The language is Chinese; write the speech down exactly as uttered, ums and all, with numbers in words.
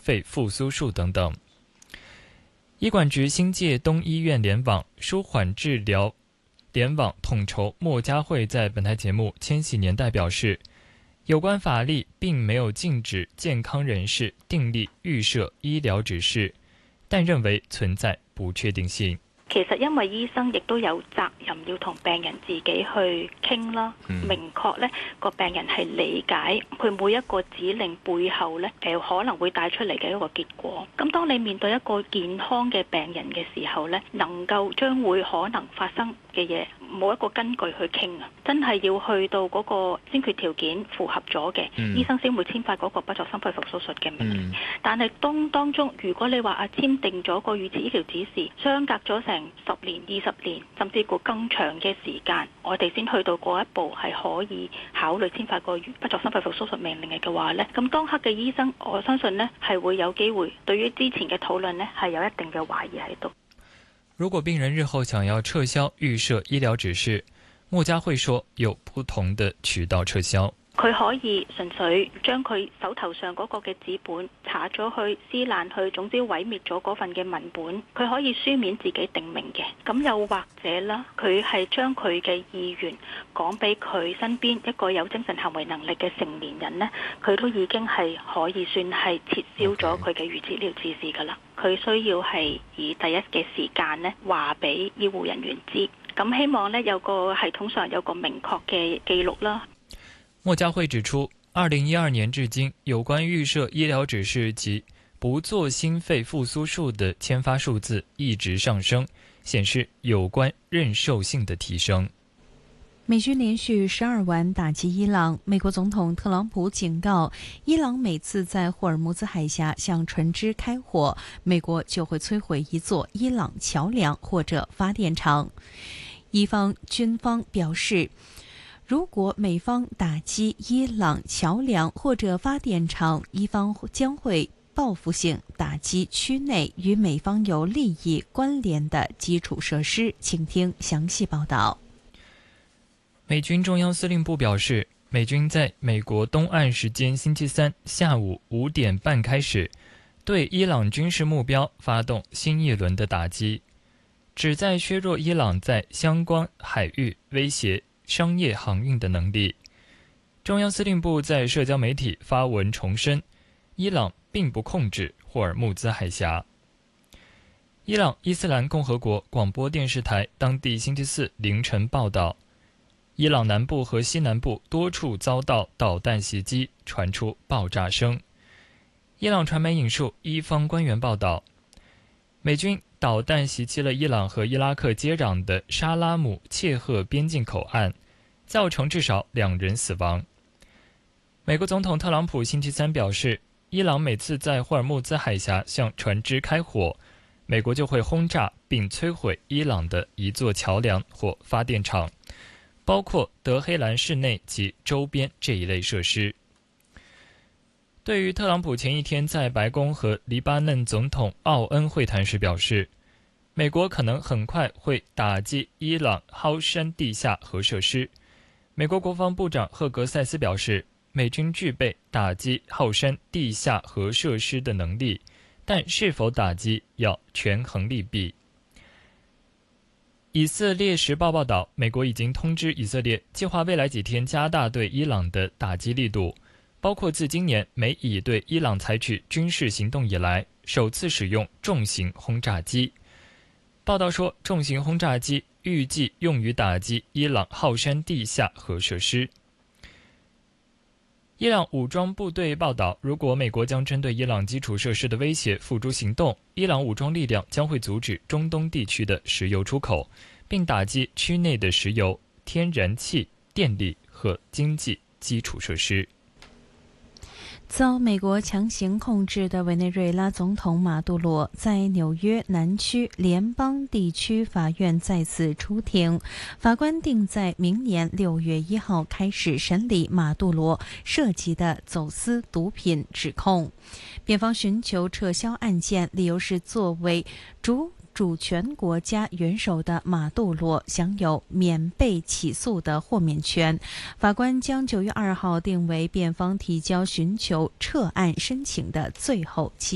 肺复苏术等等。医管局新界东医院联网舒缓治疗联网统筹莫家慧在本台节目《千禧年代》表示，有关法例并没有禁止健康人士订立预设医疗指示，但認為存在不確定性。 其實因為醫生亦都有責任要同病人自己去傾啦， 嗯、 明確呢個病人係理解佢每一個指令背後呢誒可能會帶出嚟嘅一個結果。咁當你面對一個健康嘅病人嘅時候呢，能夠將會可能發生嘅嘢冇一個根據去傾啊，真係要去到嗰個先決條件符合咗嘅，嗯、醫生先會簽發嗰個不作心肺復甦術嘅命令。嗯、但係當當中，如果你話啊簽訂咗個預設醫療指示，相隔咗成十年、二十年，甚至乎更長嘅時間，我哋先去到嗰一步係可以考慮簽發個不作心肺復甦術命令嘅話呢，咁當刻嘅醫生，我相信呢係會有機會對於之前嘅討論呢係有一定嘅懷疑喺度。 如果病人日後想要撤銷預設醫療指示，莫家慧說有不同的渠道撤銷。 佢可以純粹將佢手頭上嗰個嘅紙本查咗去、撕爛去，總之毀滅咗嗰份嘅文本。佢可以書面自己定名嘅。咁又或者啦，佢係將佢嘅意願講俾佢身邊一個有精神行為能力嘅成年人呢，佢都已經係可以算係撤銷咗佢嘅預設醫療指示㗎啦。佢需要係以第一嘅時間呢話俾醫護人員知。咁希望呢有個系統上有個明確嘅記錄啦。 莫家慧指出，二零一二年至今，有關預設醫療指示及不做心肺復甦術的簽發數字一直上升，顯示有關認受性的提升。 美軍連續十二晚打擊伊朗，美國總統特朗普警告，伊朗每次在霍爾木茲海峽向船隻開火，美國就會摧毀一座伊朗橋樑或者發電廠。伊方軍方表示，如果美方打擊伊朗橋樑或者發電廠，伊方將會報復性打擊區內與美方有利益關聯的基礎設施。請聽詳細報道。 美軍中央司令部表示，美軍在美國東岸時間星期三下午五點半開始，對伊朗軍事目標發動新一輪的打擊，旨在削弱伊朗在相關海域威脅商業航運的能力。中央司令部在社交媒體發文重申，伊朗並不控制霍爾木茲海峽。伊朗伊斯蘭共和國廣播電視台當地星期四凌晨報道，伊朗南部和西南部多處遭到導彈襲擊，傳出爆炸聲。伊朗傳媒引述伊方官員報道，美軍導彈襲擊了伊朗和伊拉克接壤的沙拉姆切赫邊境口岸，造成至少兩人死亡。美國總統特朗普星期三表示，伊朗每次在霍爾木茲海峽向船隻開火，美國就會轟炸並摧毀伊朗的一座橋樑或發電廠，包括德黑蘭市內及周邊這一類設施。對於特朗普前一天在白宮和黎巴嫩總統奧恩會談時表示，美國可能很快會打擊伊朗蒿山地下核設施，美國國防部長赫格塞斯表示，美軍具備打擊蒿山地下核設施的能力，但是否打擊要權衡利弊。以色列時報報道，美國已經通知以色列，計劃未來幾天加大對伊朗的打擊力度，包括自今年美以對伊朗採取軍事行動以來，首次使用重型轟炸機。報道說，重型轟炸機預計用於打擊伊朗蒿山地下核設施。伊朗武裝部隊報道，如果美國將針對伊朗基礎設施的威脅付諸行動，伊朗武裝力量將會阻止中東地區的石油出口，並打擊區內的石油、天然氣、電力和經濟基礎設施。 遭美國強行控制的委內瑞拉總統馬杜羅在紐約南區聯邦地區法院再次出庭，法官定在明年六月一號開始審理馬杜羅涉及的走私毒品指控。辯方尋求撤銷案件，理由是作為主主權國家元首的馬杜羅享有免被起訴的豁免權。法官將九月二號定為辯方提交尋求撤案申請的最後期